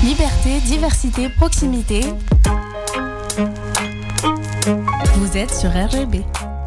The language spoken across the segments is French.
Liberté, diversité, proximité. Vous êtes sur RGB.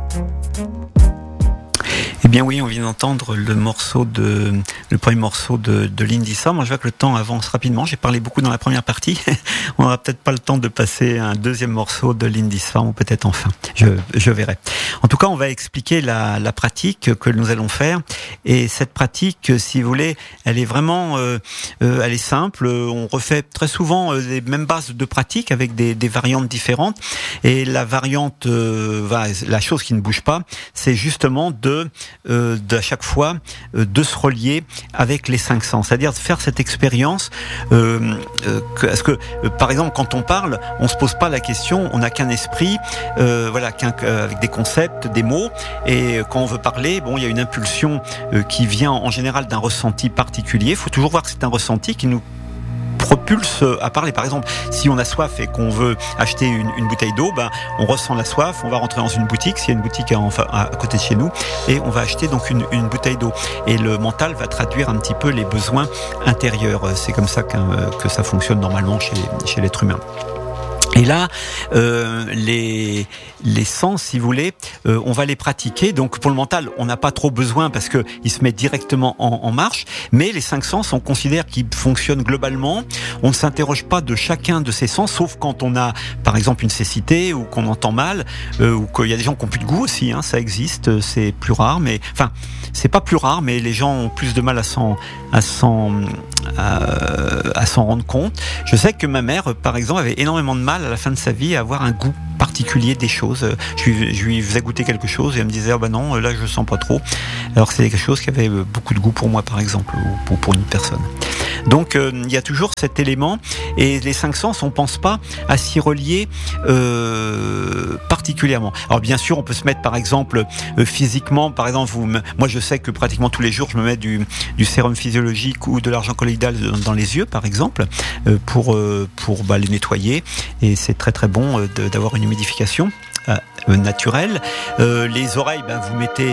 Eh bien oui, on vient d'entendre le premier morceau de Lindissa. Moi, je vois que le temps avance rapidement. J'ai parlé beaucoup dans la première partie. On n'aura peut-être pas le temps de passer un deuxième morceau de Lindissa, ou peut-être enfin. Je verrai. En tout cas, on va expliquer la pratique que nous allons faire. Et cette pratique, si vous voulez, elle est vraiment, elle est simple. On refait très souvent les mêmes bases de pratique avec des variantes différentes. Et la variante, la chose qui ne bouge pas, c'est justement à chaque fois de se relier avec les cinq sens, c'est-à-dire de faire cette expérience. Parce que par exemple, quand on parle, on se pose pas la question, on n'a qu'un esprit, avec des concepts, des mots, et quand on veut parler, il y a une impulsion qui vient en général d'un ressenti particulier. Il faut toujours voir que c'est un ressenti qui nous propulse à parler. Par exemple, si on a soif et qu'on veut acheter une bouteille d'eau, on ressent la soif, on va rentrer dans une boutique, s'il y a une boutique à côté de chez nous, et on va acheter donc une bouteille d'eau. Et le mental va traduire un petit peu les besoins intérieurs. C'est comme ça que ça fonctionne normalement chez l'être humain. Et là, les sens, si vous voulez, on va les pratiquer. Donc pour le mental, on n'a pas trop besoin parce que il se met directement en marche. Mais les cinq sens, on considère qu'ils fonctionnent globalement. On ne s'interroge pas de chacun de ces sens, sauf quand on a, par exemple, une cécité ou qu'on entend mal, ou qu'il y a des gens qui ont plus de goût aussi. Ça existe, c'est plus rare, mais enfin, c'est pas plus rare, mais les gens ont plus de mal à s'en rendre compte. Je sais que ma mère, par exemple, avait énormément de mal à la fin de sa vie à avoir un goût particulier des choses. Je lui faisais goûter quelque chose et elle me disait non, là je le sens pas trop. Alors que c'était quelque chose qui avait beaucoup de goût pour moi, par exemple, ou pour une personne. Donc il y a toujours cet élément, et les cinq sens, on pense pas à s'y relier particulièrement. Alors bien sûr, on peut se mettre par exemple physiquement, par exemple, moi je sais que pratiquement tous les jours je me mets du sérum physiologique ou de l'argent colloïdal dans les yeux, par exemple, pour les nettoyer, et c'est très très bon d'avoir une humidification naturelle. Les oreilles, vous mettez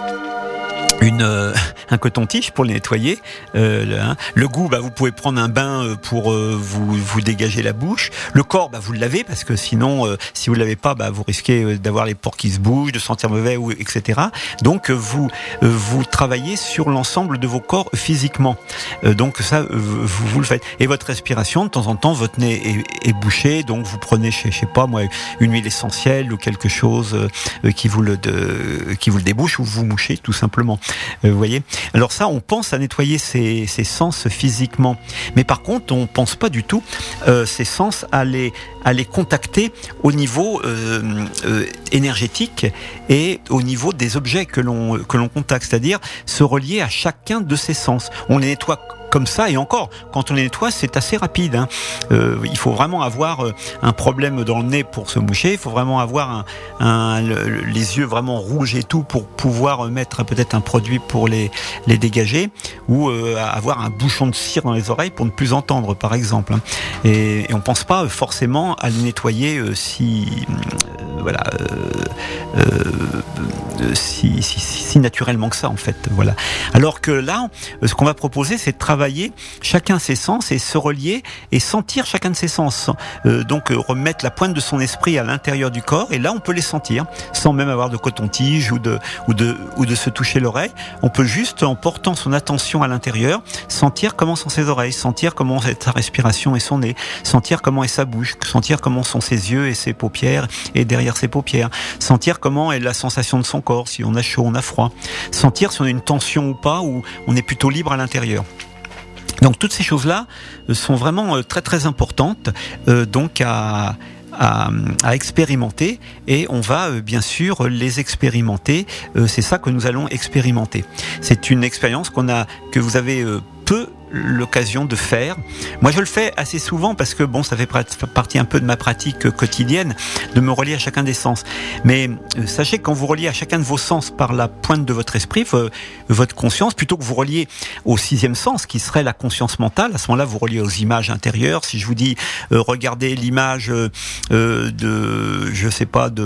un coton-tige pour les nettoyer. Le goût, vous pouvez prendre un bain pour vous dégager la bouche. Le corps, vous le lavez, parce que sinon, si vous le lavez pas, vous risquez d'avoir les pores qui se bougent, de sentir mauvais, etc. Donc vous travaillez sur l'ensemble de vos corps physiquement. Donc ça, vous le faites. Et votre respiration, de temps en temps, votre nez est bouché, donc vous prenez, je sais pas moi, une huile essentielle ou quelque chose qui vous le débouche, ou vous mouchez tout simplement. Vous voyez. Alors ça, on pense à nettoyer ses sens physiquement, mais par contre, on pense pas du tout ces sens à les contacter au niveau énergétique et au niveau des objets que l'on contacte, c'est-à-dire se relier à chacun de ces sens. On les nettoie comme ça, et encore, quand on les nettoie, c'est assez rapide. Il faut vraiment avoir un problème dans le nez pour se moucher. Il faut vraiment avoir les yeux vraiment rouges et tout pour pouvoir mettre peut-être un produit pour les dégager, ou avoir un bouchon de cire dans les oreilles pour ne plus entendre, par exemple. Et on pense pas forcément à les nettoyer si naturellement que ça, en fait. Voilà. Alors que là, ce qu'on va proposer, c'est de travailler chacun ses sens et se relier et sentir chacun de ses sens. Donc remettre la pointe de son esprit à l'intérieur du corps, et là on peut les sentir sans même avoir de coton-tige ou de se toucher l'oreille. On peut juste, en portant son attention à l'intérieur, sentir comment sont ses oreilles, sentir comment est sa respiration et son nez, sentir comment est sa bouche, sentir comment sont ses yeux et ses paupières et derrière ses paupières, sentir comment est la sensation de son corps, si on a chaud, on a froid, sentir si on a une tension ou pas, ou on est plutôt libre à l'intérieur. Donc toutes ces choses-là sont vraiment très très importantes donc à expérimenter, et on va bien sûr les expérimenter. C'est ça que nous allons expérimenter. C'est une expérience que vous avez peu l'occasion de faire. Moi, je le fais assez souvent parce que ça fait partie un peu de ma pratique quotidienne de me relier à chacun des sens. Mais sachez que quand vous reliez à chacun de vos sens par la pointe de votre esprit, votre conscience, plutôt que vous reliez au sixième sens qui serait la conscience mentale, à ce moment-là, vous reliez aux images intérieures. Si je vous dis regardez l'image de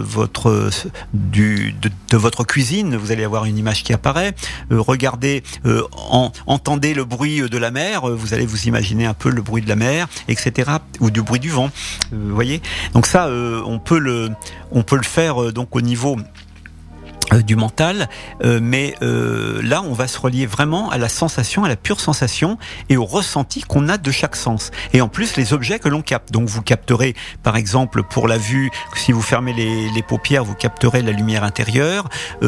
votre cuisine, vous allez avoir une image qui apparaît. Regardez, entendez le bruit de la mer, vous allez vous imaginer un peu le bruit de la mer, etc., ou du bruit du vent. Vous voyez. Donc ça, on peut le faire donc au niveau du mental, mais là on va se relier vraiment à la sensation, à la pure sensation et au ressenti qu'on a de chaque sens. Et en plus les objets que l'on capte. Donc vous capterez par exemple pour la vue, si vous fermez les paupières, vous capterez la lumière intérieure,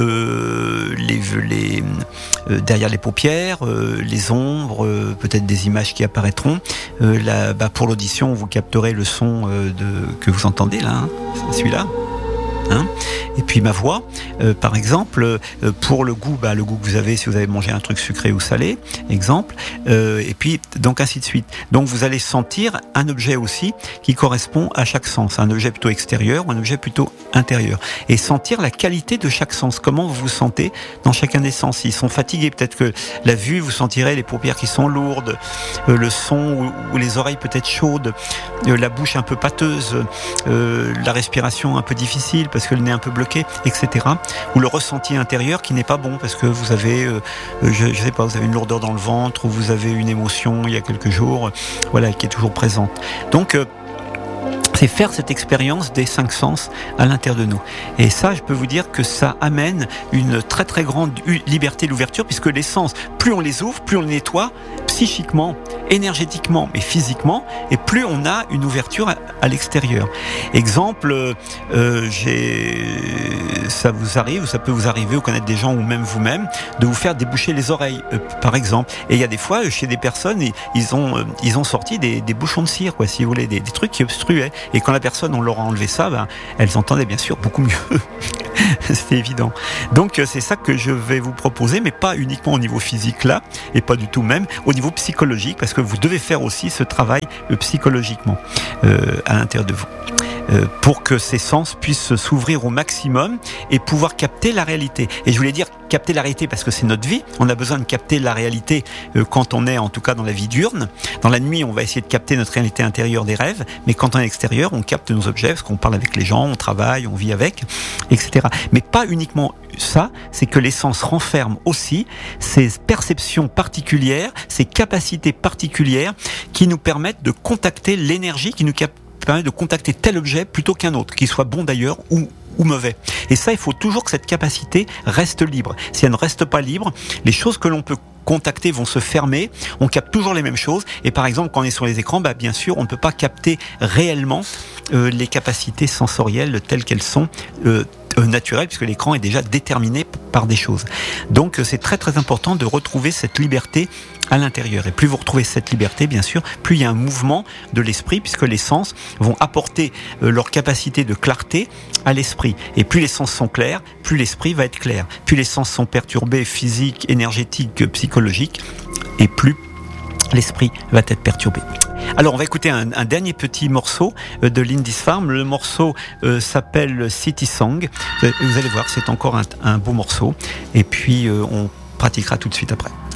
derrière les paupières, les ombres, peut-être des images qui apparaîtront. Pour l'audition, vous capterez le son que vous entendez là, hein, celui-là. Et puis ma voix, par exemple, pour le goût que vous avez si vous avez mangé un truc sucré ou salé, exemple, et puis donc ainsi de suite. Donc vous allez sentir un objet aussi qui correspond à chaque sens, un objet plutôt extérieur ou un objet plutôt intérieur, et sentir la qualité de chaque sens, comment vous vous sentez dans chacun des sens. S'ils sont fatigués, peut-être que la vue, vous sentirez les paupières qui sont lourdes, le son ou les oreilles peut-être chaudes, la bouche un peu pâteuse, la respiration un peu difficile parce que le nez est un peu bloqué, etc. Ou le ressenti intérieur qui n'est pas bon parce que vous avez, je sais pas, vous avez une lourdeur dans le ventre ou vous avez une émotion il y a quelques jours, voilà, qui est toujours présente. Donc c'est faire cette expérience des 5 sens à l'intérieur de nous. Et ça, je peux vous dire que ça amène une très très grande liberté, l'ouverture, puisque les sens, plus on les ouvre, plus on les nettoie, psychiquement, énergétiquement et physiquement, et plus on a une ouverture à l'extérieur. Exemple, ça vous arrive, ou ça peut vous arriver, ou connaître des gens, ou même vous-même, de vous faire déboucher les oreilles, par exemple. Et il y a des fois, chez des personnes, ils ont sorti des bouchons de cire, quoi, si vous voulez, des trucs qui obstruaient. Et quand la personne, on leur a enlevé ça, elles entendaient bien sûr beaucoup mieux. C'était évident. Donc c'est ça que je vais vous proposer, mais pas uniquement au niveau physique là, et pas du tout même au niveau psychologique, parce que vous devez faire aussi ce travail psychologiquement à l'intérieur de vous. Pour que ces sens puissent s'ouvrir au maximum et pouvoir capter la réalité. Et je voulais dire capter la réalité parce que c'est notre vie. On a besoin de capter la réalité quand on est en tout cas dans la vie diurne. Dans la nuit, on va essayer de capter notre réalité intérieure des rêves, mais quand on est extérieur, on capte nos objets parce qu'on parle avec les gens, on travaille, on vit avec, etc. Mais pas uniquement ça, c'est que les sens renferment aussi ces perceptions particulières, ces capacités particulières qui nous permettent de contacter l'énergie, qui nous permet de contacter tel objet plutôt qu'un autre, qu'il soit bon d'ailleurs ou mauvais. Et ça, il faut toujours que cette capacité reste libre. Si elle ne reste pas libre, les choses que l'on peut contacter vont se fermer, on capte toujours les mêmes choses, et par exemple quand on est sur les écrans, bien sûr on ne peut pas capter réellement les capacités sensorielles telles qu'elles sont naturelles, puisque l'écran est déjà déterminé par des choses. Donc c'est très très important de retrouver cette liberté à l'intérieur, et plus vous retrouvez cette liberté, bien sûr, plus il y a un mouvement de l'esprit, puisque les sens vont apporter leur capacité de clarté à l'esprit, et plus les sens sont clairs, plus l'esprit va être clair, plus les sens sont perturbés, physiques, énergétiques, psychologiques, et plus l'esprit va être perturbé. Alors on va écouter un dernier petit morceau de Lindisfarne. Le morceau s'appelle City Song. Vous allez voir, c'est encore un beau morceau, et puis on pratiquera tout de suite après.